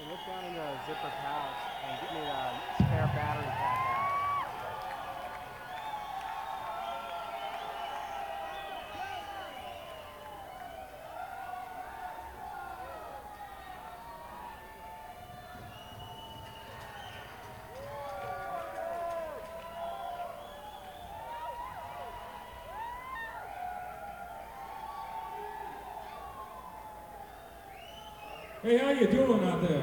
look down in the zipper pouch and get me the spare battery pack out. Hey, how you doing out there?